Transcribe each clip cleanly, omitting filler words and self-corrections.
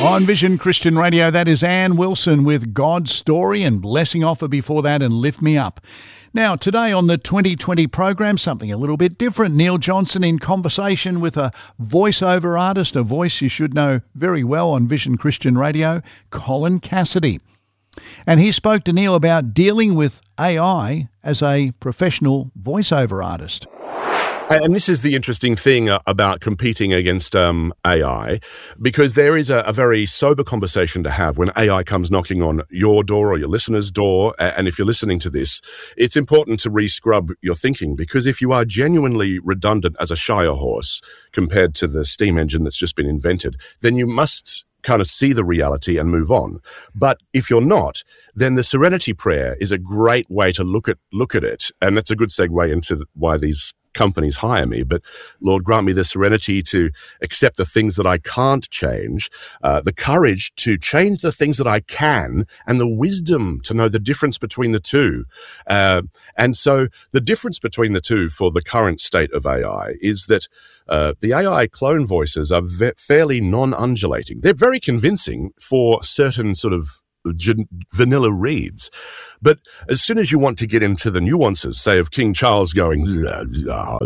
On Vision Christian Radio, that is Ann Wilson with God's Story and Blessing Offer before that and Lift Me Up. Now, today on the 2020 program, something a little bit different. Neil Johnson in conversation with a voiceover artist, a voice you should know very well on Vision Christian Radio, Colin Cassidy. And he spoke to Neil about dealing with AI as a professional voiceover artist. And this is the interesting thing about competing against AI, because there is a very sober conversation to have when AI comes knocking on your door or your listener's door. And if you're listening to this, it's important to re-scrub your thinking, because if you are genuinely redundant as a Shire horse compared to the steam engine that's just been invented, then you must kind of see the reality and move on. But if you're not, then the Serenity Prayer is a great way to look at it. And that's a good segue into why these companies hire me. But Lord, grant me the serenity to accept the things that I can't change, the courage to change the things that I can, and the wisdom to know the difference between the two. And so the difference between the two for the current state of AI is that the AI clone voices are fairly non-undulating. They're very convincing for certain sort of vanilla reads. But as soon as you want to get into the nuances, say, of King Charles going, yes,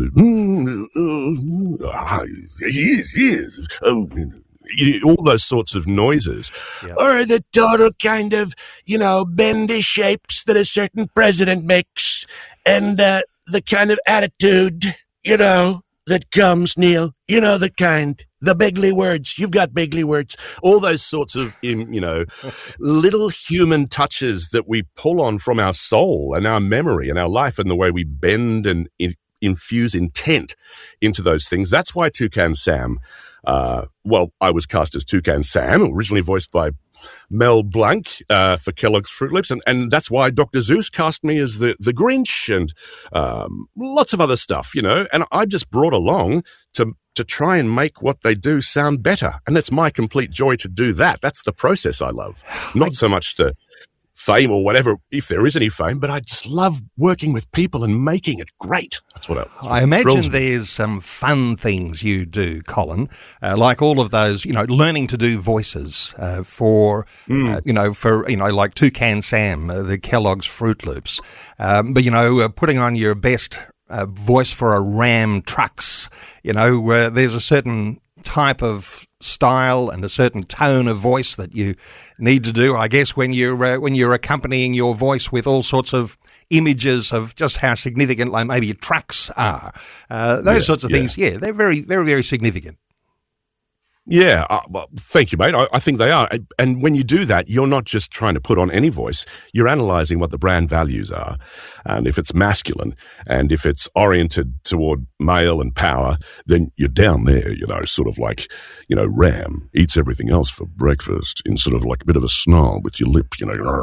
all those sorts of noises, or the total kind of, bendy shapes that a certain president makes, and the kind of attitude, that comes, Neil, the kind, the bigly words, you've got bigly words, all those sorts of, little human touches that we pull on from our soul and our memory and our life and the way we bend and infuse intent into those things. That's why Toucan Sam, I was cast as Toucan Sam, originally voiced by Mel Blanc for Kellogg's Fruit Loops, and that's why Dr. Zeus cast me as the Grinch, and lots of other stuff, and I just brought along to try and make what they do sound better, and it's my complete joy to do that. That's the process I love, not so much the fame or whatever, if there is any fame, but I just love working with people and making it great. That's what I imagine there's some fun things you do, Colin, like all of those, learning to do voices for like Toucan Sam, the Kellogg's Fruit Loops, but putting on your best voice for a Ram Trucks, there's a certain type of style and a certain tone of voice that you need to do, I guess, when you're accompanying your voice with all sorts of images of just how significant, like maybe trucks are. Those sorts of things, they're very, very, very significant. Yeah, well, thank you, mate. I think they are. And when you do that, you're not just trying to put on any voice. You're analysing what the brand values are. And if it's masculine and if it's oriented toward male and power, then you're down there, sort of like, Ram eats everything else for breakfast in sort of like a bit of a snarl with your lip,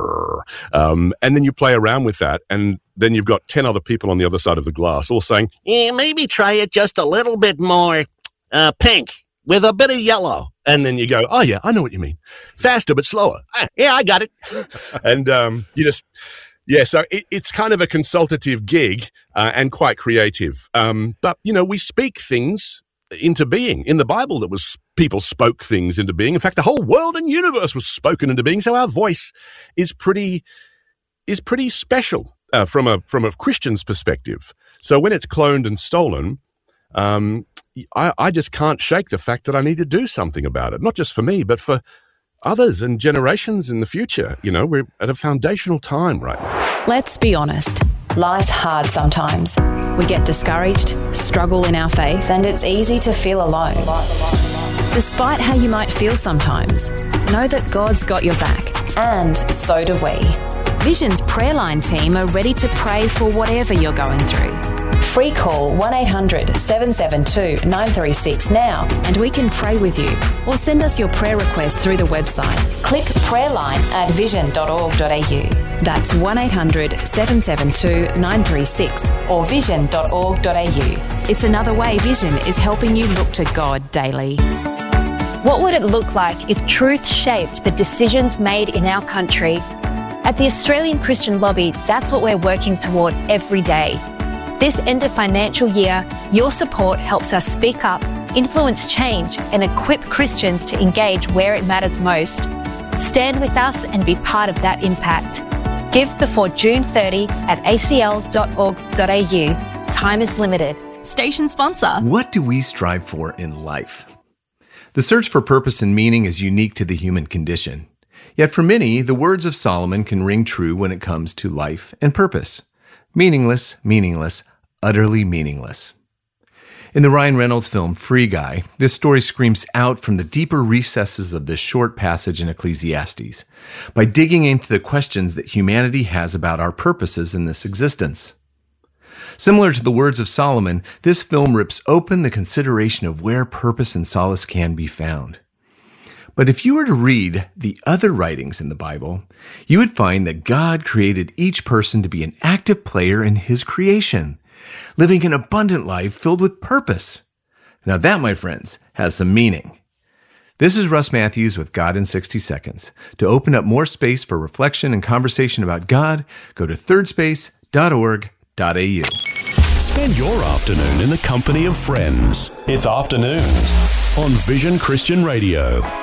and then you play around with that, and then you've got 10 other people on the other side of the glass all saying, maybe try it just a little bit more pink, with a bit of yellow. And then you go, oh, yeah, I know what you mean. Faster but slower. Yeah, I got it. And so it's kind of a consultative gig and quite creative. But, we speak things into being. In the Bible, people spoke things into being. In fact, the whole world and universe was spoken into being. So our voice is pretty special from a Christian's perspective. So when it's cloned and stolen, I just can't shake the fact that I need to do something about it, not just for me, but for others and generations in the future. We're at a foundational time right now. Let's be honest. Life's hard sometimes. We get discouraged, struggle in our faith, and it's easy to feel alone. Despite how you might feel sometimes, know that God's got your back, and so do we. Vision's prayer line team are ready to pray for whatever you're going through. Free call 1-800-772-936 now and we can pray with you, or send us your prayer request through the website. Click prayerline at vision.org.au. That's 1-800-772-936 or vision.org.au. It's another way Vision is helping you look to God daily. What would it look like if truth shaped the decisions made in our country? At the Australian Christian Lobby, that's what we're working toward every day. This end of financial year, your support helps us speak up influence change, and equip Christians to engage where it matters most. Stand with us and be part of that impact. Give before June 30 at acl.org.au. Time is limited. Station sponsor. What do we strive for in life? The search for purpose and meaning is unique to the human condition. Yet for many, the words of Solomon can ring true when it comes to life and purpose. Meaningless, meaningless, utterly meaningless. In the Ryan Reynolds film Free Guy, this story screams out from the deeper recesses of this short passage in Ecclesiastes by digging into the questions that humanity has about our purposes in this existence. Similar to the words of Solomon, this film rips open the consideration of where purpose and solace can be found. But if you were to read the other writings in the Bible, you would find that God created each person to be an active player in his creation, living an abundant life filled with purpose. Now that, my friends, has some meaning. This is Russ Matthews with God in 60 Seconds. To open up more space for reflection and conversation about God, go to thirdspace.org.au. Spend your afternoon in the company of friends. It's Afternoons on Vision Christian Radio.